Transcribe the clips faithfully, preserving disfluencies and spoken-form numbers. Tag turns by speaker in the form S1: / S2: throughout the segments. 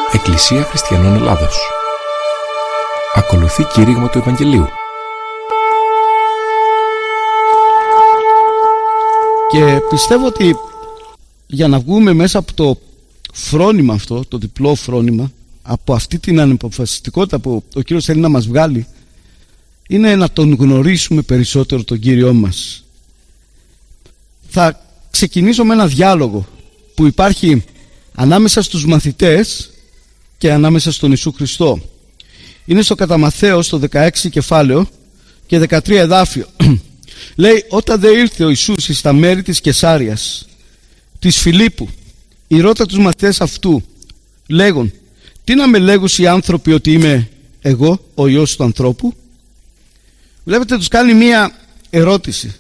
S1: Εκκλησία Χριστιανών Ελλάδος. Ακολουθεί κήρυγμα του Ευαγγελίου.
S2: Και πιστεύω ότι για να βγούμε μέσα από το φρόνημα αυτό, το διπλό φρόνημα, από αυτή την ανεποφασιστικότητα που ο Κύριος θέλει να μας βγάλει, είναι να τον γνωρίσουμε περισσότερο τον Κύριό μας. Θα ξεκινήσω με ένα διάλογο που υπάρχει ανάμεσα στους μαθητές και ανάμεσα στον Ιησού Χριστό. Είναι στο κατά Ματθαίος, στο δεκαέξι κεφάλαιο και δεκατρία εδάφιο. Λέει: όταν δε ήρθε ο Ιησούς εις τα μέρη της Κεσάριας της Φιλίππου, ηρώτα τους μαθητές αυτού λέγον: τι να με λέγουν οι άνθρωποι ότι είμαι εγώ ο Υιός του ανθρώπου? Βλέπετε, τους κάνει μία ερώτηση,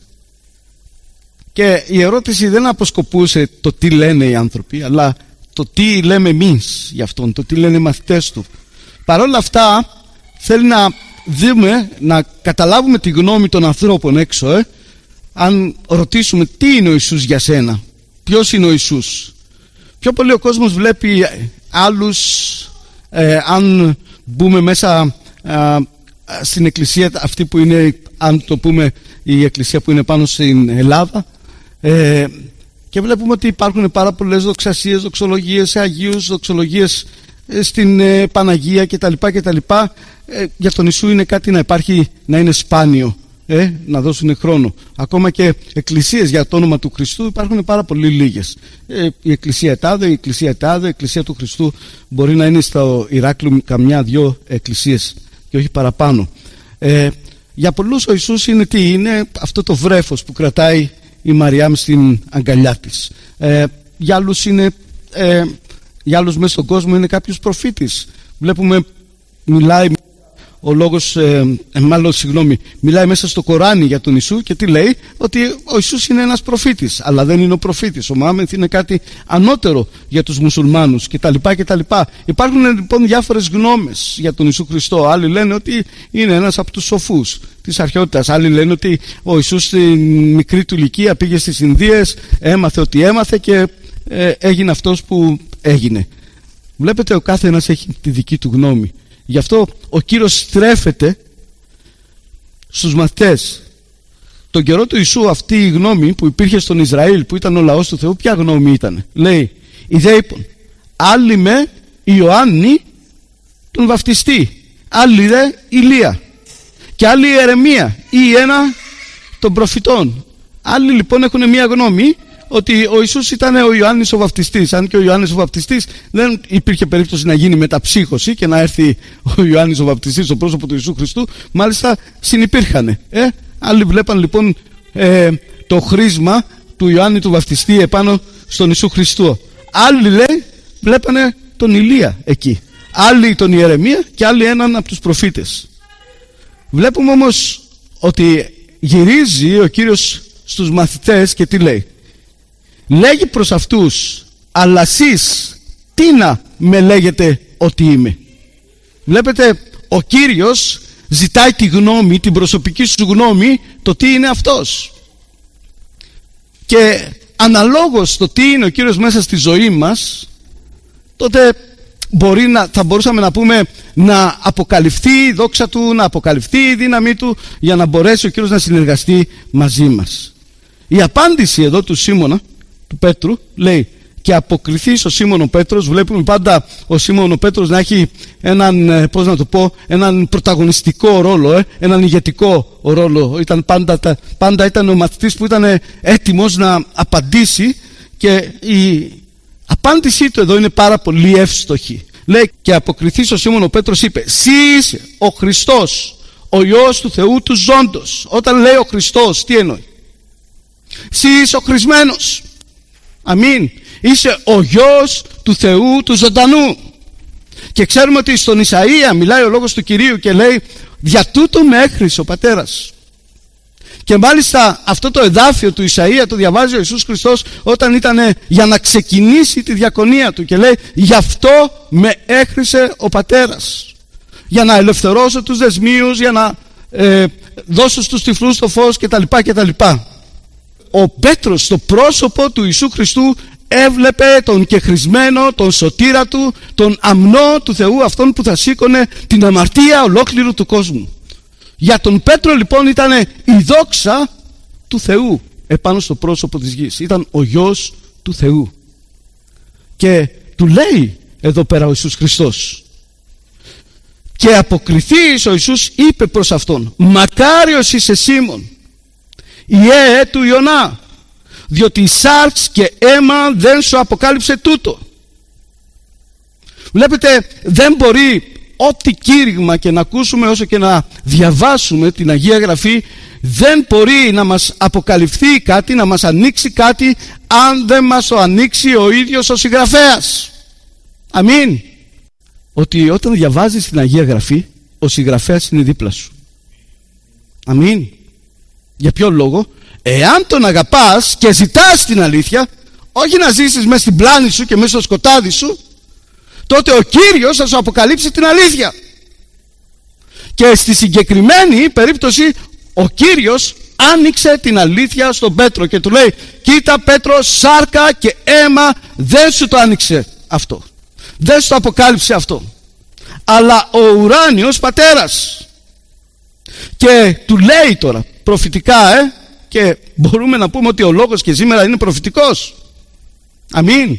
S2: και η ερώτηση δεν αποσκοπούσε το τι λένε οι άνθρωποι, αλλά το τι λέμε εμείς για αυτόν, το τι λένε οι μαθητές του. Παρ' όλα αυτά θέλει να δούμε, να καταλάβουμε τη γνώμη των ανθρώπων έξω. ε? Αν ρωτήσουμε τι είναι ο Ιησούς για σένα, ποιος είναι ο Ιησούς, πιο πολύ ο κόσμος βλέπει άλλους. ε, αν μπούμε μέσα ε, στην εκκλησία αυτή που είναι, αν το πούμε, η εκκλησία που είναι πάνω στην Ελλάδα, ε, και βλέπουμε ότι υπάρχουν πάρα πολλές δοξασίες, δοξολογίες σε Αγίους, δοξολογίες στην ε, Παναγία κτλ. κτλ. Ε, για τον Ιησού είναι κάτι να υπάρχει, να είναι σπάνιο, ε, να δώσουν χρόνο. Ακόμα και εκκλησίες για το όνομα του Χριστού υπάρχουν πάρα πολύ λίγες. Ε, η εκκλησία τάδε, η εκκλησία τάδε, η εκκλησία του Χριστού μπορεί να είναι στο Ηράκλειο καμιά-δυο εκκλησίες και όχι παραπάνω. Ε, για πολλούς ο Ιησούς είναι τι? Είναι αυτό το βρέφος που κρατάει η Μαριάμ στην αγκαλιά της. Ε, για άλλους είναι... Ε, για άλλους μέσα στον κόσμο είναι κάποιος προφήτης. Βλέπουμε, μιλάει ο λόγος, ε, μάλλον συγγνώμη, μιλάει μέσα στο Κοράνι για τον Ιησού και τι λέει? Ότι ο Ιησούς είναι ένας προφήτης, αλλά δεν είναι ο προφήτης. Ο Μωάμεθ είναι κάτι ανώτερο για τους μουσουλμάνους κτλ. κτλ. Υπάρχουν λοιπόν διάφορες γνώμες για τον Ιησού Χριστό. Άλλοι λένε ότι είναι ένας από τους σοφούς της αρχαιότητας. Άλλοι λένε ότι ο Ιησούς στην μικρή του ηλικία πήγε στις Ινδίες, έμαθε ότι έμαθε και ε, έγινε αυτός που έγινε. Βλέπετε, ο κάθε ένας έχει τη δική του γνώμη. Γι' αυτό ο Κύριος στρέφεται στους μαθητές. Τον καιρό του Ιησού αυτή η γνώμη που υπήρχε στον Ισραήλ, που ήταν ο λαός του Θεού, ποια γνώμη ήταν? Λέει: ιδέ είπων, άλλοι με Ιωάννη τον βαφτιστή, άλλοι δε Ηλία, και άλλοι Ιερεμία ή ένα των προφητών. Άλλοι λοιπόν έχουν μια γνώμη ότι ο Ιησούς ήταν ο Ιωάννης ο Βαπτιστής. Αν και ο Ιωάννης ο Βαπτιστής δεν υπήρχε περίπτωση να γίνει μεταψύχωση και να έρθει ο Ιωάννης ο Βαπτιστής στο πρόσωπο του Ιησού Χριστού, μάλιστα συνυπήρχανε. Ε? Άλλοι βλέπαν λοιπόν ε, το χρήσμα του Ιωάννη του Βαπτιστή επάνω στον Ιησού Χριστό. Άλλοι λέει βλέπανε τον Ηλία εκεί, άλλοι τον Ιερεμία και άλλοι έναν από τους προφήτες. Βλέπουμε όμως ότι γυρίζει ο Κύριος στους μαθητές και τι λέει? Λέγει προς αυτούς: αλλά εσείς τι να με λέγετε ότι είμαι? Βλέπετε, ο Κύριος ζητάει τη γνώμη, την προσωπική σου γνώμη, το τι είναι αυτός. Και αναλόγως το τι είναι ο Κύριος μέσα στη ζωή μας, τότε μπορεί να, θα μπορούσαμε να πούμε, να αποκαλυφθεί η δόξα του, να αποκαλυφθεί η δύναμή του, για να μπορέσει ο Κύριος να συνεργαστεί μαζί μας. Η απάντηση εδώ του Σίμωνα, του Πέτρου, λέει: και αποκριθείς ο Σίμων ο Πέτρος. Βλέπουμε πάντα ο Σίμων ο Πέτρος να έχει έναν, πώς να το πω, έναν πρωταγωνιστικό ρόλο, ε, έναν ηγετικό ρόλο. Ήταν πάντα, πάντα ήταν ο μαθητής που ήταν έτοιμος να απαντήσει, και η απάντησή του εδώ είναι πάρα πολύ εύστοχη. Λέει: και αποκριθείς ο Σίμων ο Πέτρος είπε: «Συ είσαι ο Χριστός, ο Υιός του Θεού του ζώντος». Όταν λέει ο Χριστός, τι εννοεί? «Συ είσαι ο Χριστμένος». Αμήν. Είσαι ο Υιός του Θεού του ζωντανού. Και ξέρουμε ότι στον Ισαΐα μιλάει ο λόγος του Κυρίου και λέει: δια τούτο με έχρισε ο πατέρας. Και μάλιστα αυτό το εδάφιο του Ισαΐα το διαβάζει ο Ιησούς Χριστός όταν ήταν για να ξεκινήσει τη διακονία του και λέει: γι' αυτό με έχρισε ο πατέρας, για να ελευθερώσω τους δεσμίους, για να ε, δώσω στους τυφλούς το φως κτλ. κτλ. Ο Πέτρος στο πρόσωπο του Ιησού Χριστού έβλεπε τον κεχρισμένο, τον σωτήρα του, τον αμνό του Θεού, αυτόν που θα σήκωνε την αμαρτία ολόκληρου του κόσμου. Για τον Πέτρο λοιπόν ήταν η δόξα του Θεού επάνω στο πρόσωπο της γης. Ήταν ο γιος του Θεού. Και του λέει εδώ πέρα ο Ιησούς Χριστός, και αποκριθείς ο Ιησούς είπε προς αυτόν, μακάριος είσαι Σίμων, ιέ του Ιωνά, διότι σάρξ και αίμα δεν σου αποκάλυψε τούτο. Βλέπετε, δεν μπορεί ό,τι κήρυγμα και να ακούσουμε, όσο και να διαβάσουμε την Αγία Γραφή, δεν μπορεί να μας αποκαλυφθεί κάτι, να μας ανοίξει κάτι, αν δεν μας το ανοίξει ο ίδιος ο συγγραφέας. Αμήν. Ότι όταν διαβάζεις την Αγία Γραφή, ο συγγραφέας είναι δίπλα σου. Αμήν. Για ποιο λόγο? Εάν τον αγαπάς και ζητάς την αλήθεια, όχι να ζήσεις μέσα στην πλάνη σου και μέσα στο σκοτάδι σου, τότε ο Κύριος θα σου αποκαλύψει την αλήθεια. Και στη συγκεκριμένη περίπτωση ο Κύριος άνοιξε την αλήθεια στον Πέτρο και του λέει, κοίτα Πέτρο, σάρκα και αίμα δεν σου το άνοιξε αυτό, δεν σου το αποκάλυψε αυτό, αλλά ο ουράνιος πατέρας. Και του λέει τώρα προφητικά, ε, και μπορούμε να πούμε ότι ο λόγος και σήμερα είναι προφητικός. Αμήν.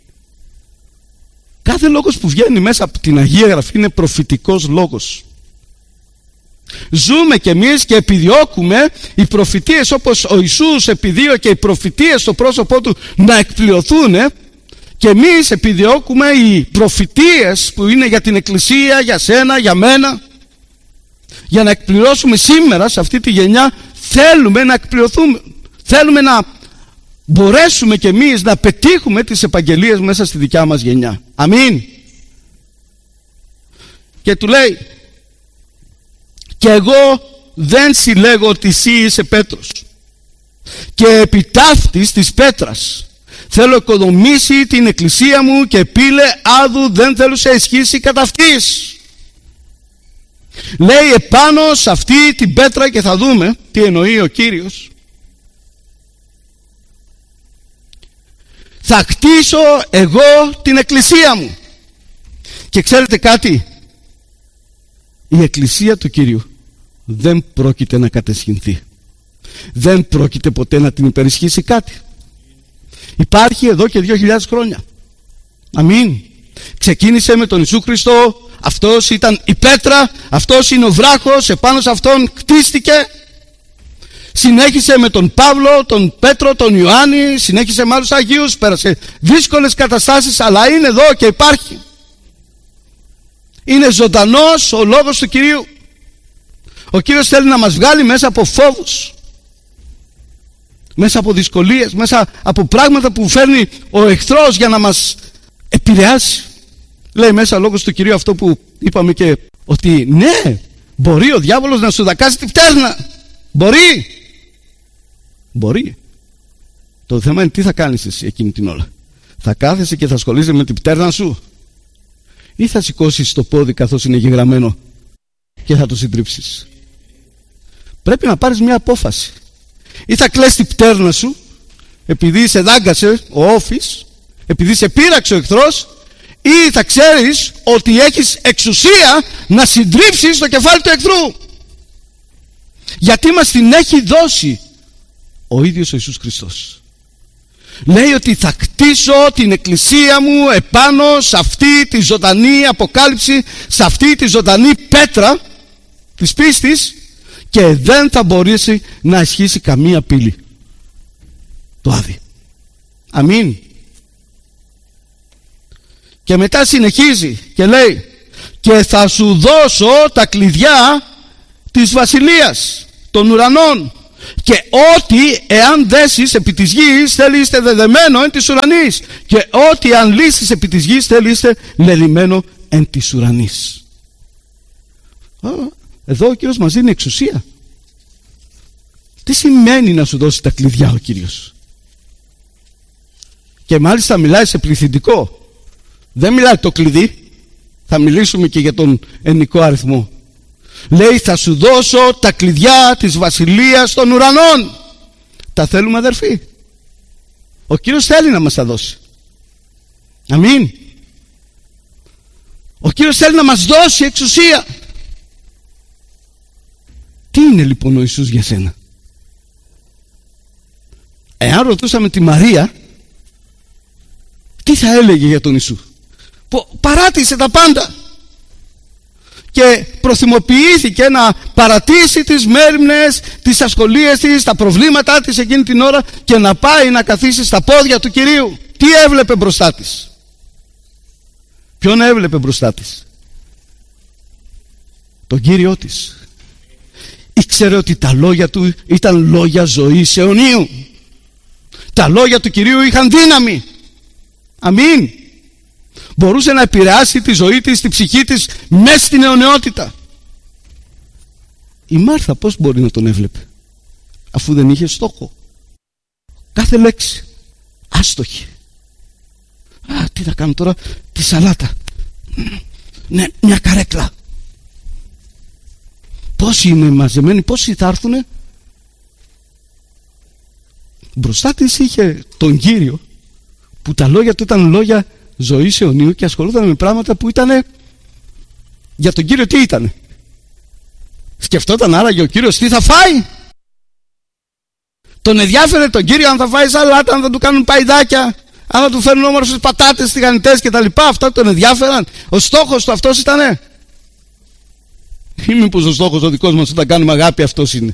S2: Κάθε λόγος που βγαίνει μέσα από την Αγία Γραφή είναι προφητικός λόγος. Ζούμε κι εμείς και επιδιώκουμε οι προφητείες, όπως ο Ιησούς επιδίωκε οι προφητείες στο πρόσωπό του να εκπληρωθούν, και εμείς επιδιώκουμε οι προφητείες που είναι για την Εκκλησία, για σένα, για μένα, για να εκπληρώσουμε σήμερα σε αυτή τη γενιά. Θέλουμε να εκπληρωθούμε, θέλουμε να μπορέσουμε κι εμείς να πετύχουμε τις επαγγελίες μέσα στη δικιά μας γενιά. Αμήν. Και του λέει, και εγώ δεν συλλέγω ότι εσύ είσαι Πέτρος, και επί ταύτης της πέτρας θέλω οικοδομήσει την εκκλησία μου, και πήλε άδου δεν θέλω σε ισχύσει κατά αυτής. Λέει επάνω σε αυτή την πέτρα, και θα δούμε τι εννοεί ο Κύριος, θα κτίσω εγώ την εκκλησία μου. Και ξέρετε κάτι, η εκκλησία του Κυρίου δεν πρόκειται να κατεσχυνθεί, δεν πρόκειται ποτέ να την υπερισχύσει κάτι. Υπάρχει εδώ και δύο χιλιάδες χρόνια. Αμήν. Ξεκίνησε με τον Ιησού Χριστό, αυτός ήταν η πέτρα, αυτός είναι ο βράχος, επάνω σε αυτόν κτίστηκε. Συνέχισε με τον Παύλο, τον Πέτρο, τον Ιωάννη, συνέχισε με άλλους Αγίους, πέρασε δύσκολες καταστάσεις, αλλά είναι εδώ και υπάρχει. Είναι ζωντανός ο λόγος του Κυρίου. Ο Κύριος θέλει να μας βγάλει μέσα από φόβους, μέσα από δυσκολίες, μέσα από πράγματα που φέρνει ο εχθρός για να μας επηρεάσει. Λέει μέσα λόγος του Κυρίου αυτό που είπαμε, και ότι ναι, μπορεί ο διάβολος να σου δακάσει την πτέρνα. Μπορεί. Μπορεί. Το θέμα είναι τι θα κάνεις εσύ εκείνη την ώρα. Θα κάθεσαι και θα ασχολείσαι με την πτέρνα σου, ή θα σηκώσεις το πόδι καθώς είναι γεγραμμένο και θα το συντρίψεις? Πρέπει να πάρεις μια απόφαση. Ή θα κλαις την πτέρνα σου επειδή σε δάγκασε ο όφης, επειδή σε πείραξε ο εχθρός, ή θα ξέρεις ότι έχεις εξουσία να συντρίψεις το κεφάλι του εχθρού, γιατί μας την έχει δώσει ο ίδιος ο Ιησούς Χριστός. Λέει ότι θα κτίσω την εκκλησία μου επάνω σε αυτή τη ζωντανή αποκάλυψη, σε αυτή τη ζωντανή πέτρα της πίστης, και δεν θα μπορέσει να ισχύσει καμία πύλη. Το άδει. Αμήν. Και μετά συνεχίζει και λέει, και θα σου δώσω τα κλειδιά της βασιλείας των ουρανών, και ό,τι εάν δέσεις επί της γης θέλει είστε δεδεμένο εν της ουρανής, και ό,τι αν λύσεις επί της γης θέλει είστε λεδεμένο εν της ουρανής. Εδώ ο Κύριος μας δίνει εξουσία. Τι σημαίνει να σου δώσει τα κλειδιά ο Κύριος? Και μάλιστα μιλάει σε πληθυντικό. Δεν μιλάει το κλειδί. Θα μιλήσουμε και για τον ενικό αριθμό. Λέει θα σου δώσω τα κλειδιά της βασιλείας των ουρανών. Τα θέλουμε, αδερφοί? Ο Κύριος θέλει να μας τα δώσει. Αμήν. Ο Κύριος θέλει να μας δώσει εξουσία. Τι είναι λοιπόν ο Ιησούς για σένα? Εάν ρωτούσαμε τη Μαρία, τι θα έλεγε για τον Ιησού? Παράτησε τα πάντα και προθυμοποιήθηκε να παρατήσει τις μέριμνες, τις ασχολίες της, τα προβλήματά της εκείνη την ώρα και να πάει να καθίσει στα πόδια του Κυρίου. Τι έβλεπε μπροστά της? Ποιον έβλεπε μπροστά της? Τον Κύριό της. Ήξερε ότι τα λόγια του ήταν λόγια ζωής αιωνίου. Τα λόγια του Κυρίου είχαν δύναμη. Αμήν. Μπορούσε να επηρεάσει τη ζωή της, τη ψυχή της μέσα στην αιωνιότητα. Η Μάρθα πώς μπορεί να τον έβλεπε, αφού δεν είχε στόχο? Κάθε λέξη άστοχη. Α, τι θα κάνω τώρα? Τη σαλάτα. Ναι, μια καρέκλα. Πόσοι είναι μαζεμένοι, πόσοι θα έρθουνε? Μπροστά της είχε τον Κύριο, που τα λόγια του ήταν λόγια ζωής αιωνίου και ασχολούταν με πράγματα που ήταν για τον Κύριο. Τι ήτανε? Σκεφτόταν άραγε ο Κύριος τι θα φάει? Τον ενδιάφερε τον Κύριο αν θα φάει σαλάτα, αν θα του κάνουν παϊδάκια, αν θα του φέρουν όμορφες πατάτες, τηγανιτές κτλ? Αυτά τον ενδιάφεραν? Ο στόχος του αυτός ήτανε? Ή μήπως ο στόχος ο δικός μας όταν κάνουμε αγάπη αυτός είναι?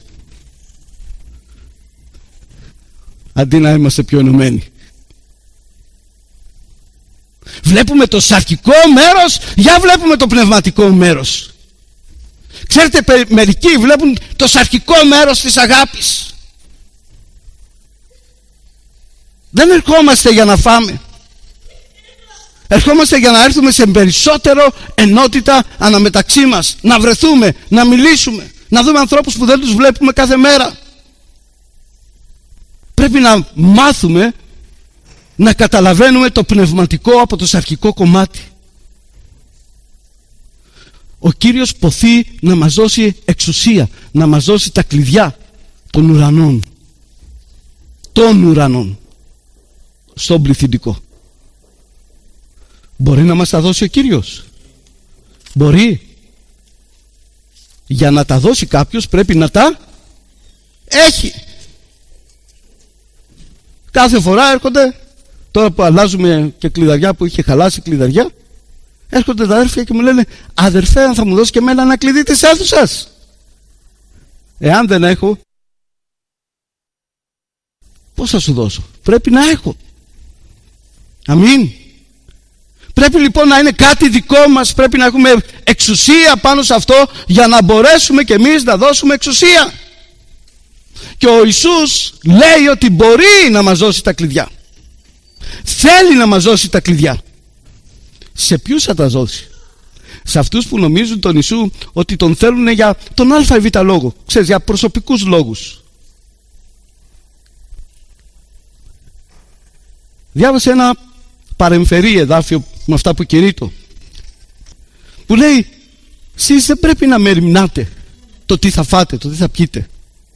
S2: Αντί να είμαστε πιο ενωμένοι. Βλέπουμε το σαρκικό μέρος, για βλέπουμε το πνευματικό μέρος. Ξέρετε, μερικοί βλέπουν το σαρκικό μέρος της αγάπης. Δεν ερχόμαστε για να φάμε. Ερχόμαστε για να έρθουμε σε περισσότερο ενότητα αναμεταξύ μας. Να βρεθούμε, να μιλήσουμε, να δούμε ανθρώπους που δεν τους βλέπουμε κάθε μέρα. Πρέπει να μάθουμε να καταλαβαίνουμε το πνευματικό από το σαρκικό κομμάτι. Ο Κύριος ποθεί να μας δώσει εξουσία, να μας δώσει τα κλειδιά των ουρανών. Των ουρανών. Στον πληθυντικό. Μπορεί να μας τα δώσει ο Κύριος? Μπορεί. Για να τα δώσει κάποιος πρέπει να τα έχει. Κάθε φορά έρχονται, τώρα που αλλάζουμε και κλειδαριά που είχε χαλάσει κλειδαριά, έρχονται τα αδέρφια και μου λένε, αδερφέ, αν θα μου δώσει και εμένα ένα κλειδί της αίθουσας? Εάν δεν έχω, πώς θα σου δώσω? Πρέπει να έχω. Αμήν. Πρέπει λοιπόν να είναι κάτι δικό μας, πρέπει να έχουμε εξουσία πάνω σε αυτό για να μπορέσουμε και εμείς να δώσουμε εξουσία. Και ο Ιησούς λέει ότι μπορεί να μας δώσει τα κλειδιά. Θέλει να μας δώσει τα κλειδιά. Σε ποιους θα τα δώσει? Σε αυτούς που νομίζουν τον Ιησού ότι τον θέλουν για τον α ή β λόγο, ξέρεις, για προσωπικούς λόγους. Διάβασε ένα παρεμφερή εδάφιο με αυτά που κηρύττω, που λέει, εσείς δεν πρέπει να μεριμνάτε το τι θα φάτε, το τι θα πιείτε.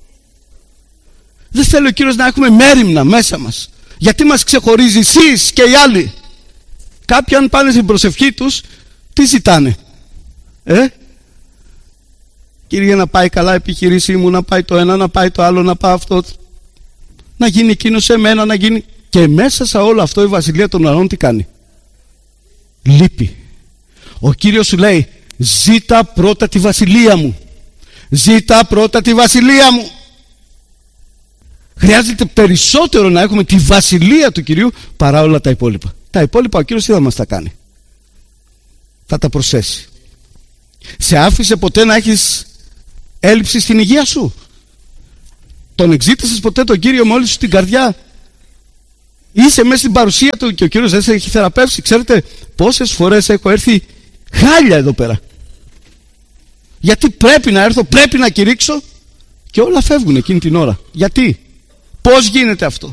S2: Δεν θέλει ο Κύριος να έχουμε μέριμνα μέσα μας, γιατί μας ξεχωρίζει εσείς και οι άλλοι. Κάποιοι αν πάνε στην προσευχή τους, τι ζητάνε? Ε? Κύριε, να πάει καλά η επιχείρησή μου, να πάει το ένα, να πάει το άλλο, να πάει αυτό, να γίνει εκείνο σε μένα, να γίνει. Και μέσα σε όλο αυτό η βασιλεία των ουρανών τι κάνει? Λείπει. Ο Κύριος σου λέει, ζήτα πρώτα τη βασιλεία μου. Ζήτα πρώτα τη βασιλεία μου. Χρειάζεται περισσότερο να έχουμε τη βασιλεία του Κυρίου παρά όλα τα υπόλοιπα. Τα υπόλοιπα ο Κύριος τι θα μας τα κάνει? Θα τα προσθέσει. Σε άφησε ποτέ να έχεις έλλειψη στην υγεία σου? Τον εξήτησες ποτέ τον Κύριο με όλη σου την καρδιά? Είσαι μέσα στην παρουσία του και ο Κύριος δεν σε έχει θεραπεύσει? Ξέρετε πόσες φορές έχω έρθει χάλια εδώ πέρα, γιατί πρέπει να έρθω, πρέπει να κηρύξω και όλα φεύγουν εκείνη την ώρα. Γιατί? Πώς γίνεται αυτό?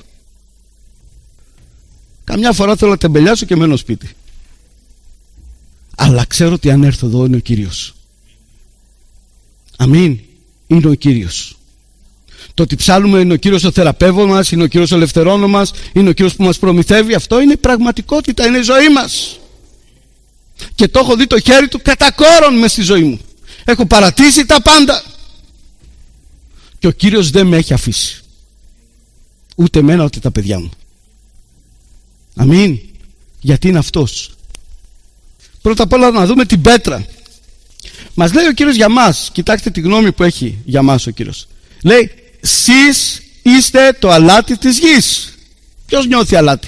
S2: Καμιά φορά θέλω να τεμπελιάσω και μένω σπίτι, αλλά ξέρω ότι αν έρθω εδώ είναι ο Κύριος. Αμήν. Είναι ο Κύριος. Το ότι ψάλουμε είναι ο Κύριος ο θεραπεύων μας, είναι ο Κύριος ο ελευθερώνων μας, είναι ο Κύριος που μας προμηθεύει, αυτό είναι πραγματικότητα, είναι η ζωή μας. Και το έχω δει το χέρι του κατά κόρον μες στη ζωή μου. Έχω παρατήσει τα πάντα. Και ο Κύριος δεν με έχει αφήσει. Ούτε εμένα ούτε τα παιδιά μου. Αμήν. Γιατί είναι αυτός. Πρώτα απ' όλα να δούμε την πέτρα. Μας λέει ο Κύριος για μας. Κοιτάξτε τη γνώμη που έχει για μας ο Κύριος. Λέει, σεις είστε το αλάτι της γης. Ποιος νιώθει αλάτι?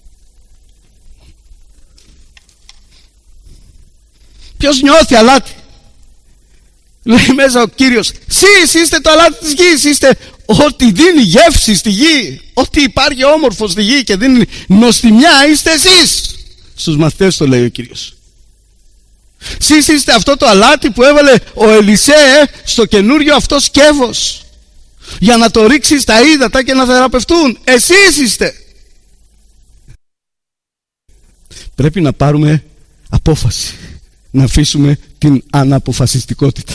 S2: Ποιος νιώθει αλάτι? Λέει μέσα ο Κύριος, σεις είστε το αλάτι της γης. Είστε ό,τι δίνει γεύση στη γη, ό,τι υπάρχει όμορφο στη γη και δίνει νοστιμιά, είστε εσείς. Στους μαθητές το λέει ο Κύριος. Σεις είστε αυτό το αλάτι που έβαλε ο Ελισέ στο καινούριο αυτό σκεύος για να το ρίξει στα ύδατα και να θεραπευτούν. Εσείς είστε. Πρέπει να πάρουμε απόφαση, να αφήσουμε την αναποφασιστικότητα.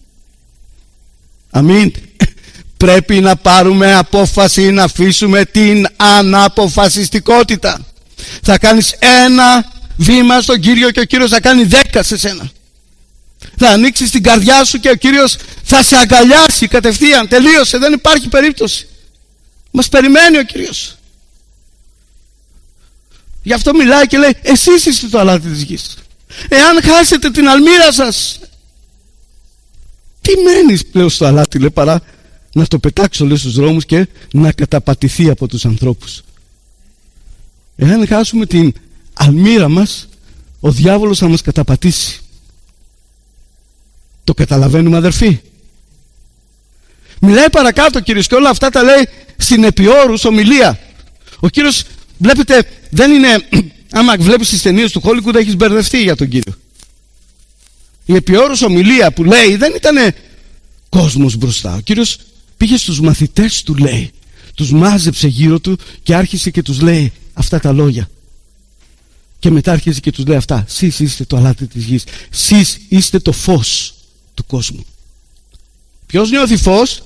S2: Αμήν. Πρέπει να πάρουμε απόφαση να αφήσουμε την αναποφασιστικότητα. Θα κάνεις ένα βήμα στον Κύριο και ο Κύριος θα κάνει δέκα σε σένα. Θα ανοίξεις την καρδιά σου και ο Κύριος θα σε αγκαλιάσει κατευθείαν. Τελείωσε, δεν υπάρχει περίπτωση. Μας περιμένει ο Κύριος. Γι' αυτό μιλάει και λέει, εσείς είστε το αλάτι της γης. Εάν χάσετε την αλμύρα σας, τι μένεις πλέον στο αλάτι, λέει, παρά να το πετάξω, λέει, στους δρόμους και να καταπατηθεί από τους ανθρώπους. Εάν χάσουμε την αλμύρα μας, ο διάβολος θα μας καταπατήσει. Το καταλαβαίνουμε, αδερφοί? Μιλάει παρακάτω ο Κύριος και όλα αυτά τα λέει στην επιόρους ομιλία. Ο Κύριος, βλέπετε, δεν είναι, άμα βλέπεις τις ταινίες του Hollywood έχεις μπερδευτεί για τον Κύριο. Η επιόρους ομιλία που λέει δεν ήταν κόσμος μπροστά. Ο Κύριος πήγε στους μαθητές του, λέει, τους μάζεψε γύρω του και άρχισε και τους λέει αυτά τα λόγια. Και μετά άρχισε και τους λέει αυτά. Σεις είστε το αλάτι της γης. Σεις είστε το φως του κόσμου. Ποιος νιώθει φως?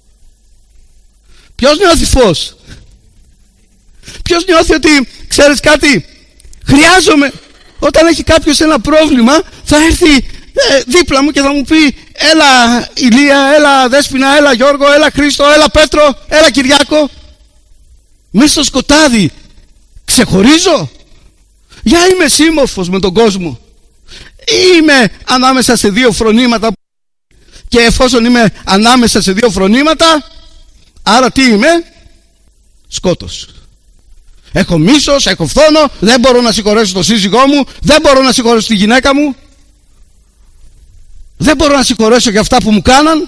S2: Ποιος νιώθει φως? Ποιος νιώθει ότι, ξέρεις κάτι, χρειάζομαι, όταν έχει κάποιος ένα πρόβλημα θα έρθει ε, δίπλα μου και θα μου πει, έλα Ηλία, έλα Δέσποινα, έλα Γιώργο, έλα Χρήστο, έλα Πέτρο, έλα Κυριάκο. Μέσα στο σκοτάδι ξεχωρίζω? Για είμαι σύμμορφος με τον κόσμο? Είμαι ανάμεσα σε δύο φρονήματα και εφόσον είμαι ανάμεσα σε δύο φρονήματα, άρα τι είμαι? Σκότος. Έχω μίσος, έχω φθόνο, δεν μπορώ να συγχωρέσω τον σύζυγό μου, δεν μπορώ να συγχωρέσω τη γυναίκα μου, δεν μπορώ να συγχωρέσω για αυτά που μου κάναν.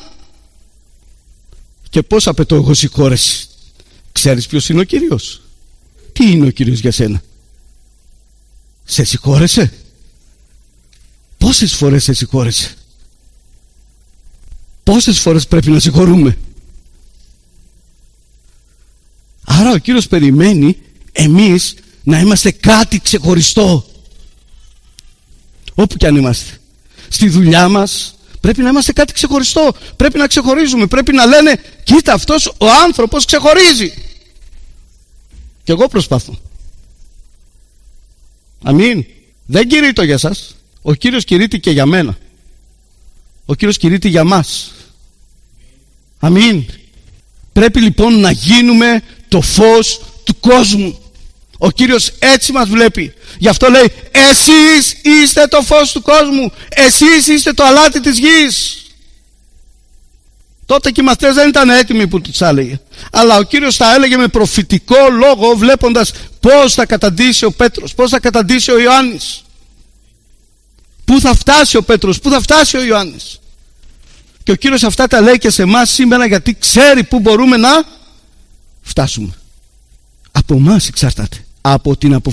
S2: Και πώς απαιτώ εγώ συγχώρεση? Ξέρεις ποιος είναι ο Κύριος? Τι είναι ο Κύριος για σένα? Σε συγχώρεσε? Πόσες φορές σε συγχώρεσε? Πόσες φορές πρέπει να συγχωρούμε? Άρα ο Κύριος περιμένει εμείς να είμαστε κάτι ξεχωριστό. Όπου κι αν είμαστε, στη δουλειά μας πρέπει να είμαστε κάτι ξεχωριστό. Πρέπει να ξεχωρίζουμε. Πρέπει να λένε, κοίτα, αυτός ο άνθρωπος ξεχωρίζει. Και εγώ προσπαθώ. Αμήν. Δεν κηρύττω για σας. Ο Κύριος κηρύττει και για μένα. Ο Κύριος κηρύττει για μας. Αμήν. Πρέπει λοιπόν να γίνουμε το φως του κόσμου. Ο Κύριος έτσι μας βλέπει. Γι' αυτό λέει, εσείς είστε το φως του κόσμου. Εσείς είστε το αλάτι της γης. Τότε και οι μαθητές δεν ήταν έτοιμοι που τους έλεγε. Αλλά ο Κύριος τα έλεγε με προφητικό λόγο, βλέποντας πώς θα καταντήσει ο Πέτρος, πώς θα καταντήσει ο Ιωάννης. Πού θα φτάσει ο Πέτρος, πού θα φτάσει ο Ιωάννης. Και ο Κύριος αυτά τα λέει και σε εμάς σήμερα, γιατί ξέρει πού μπορούμε να φτάσουμε. Από εμάς εξαρτάται. Από την αποφασιστικότητα.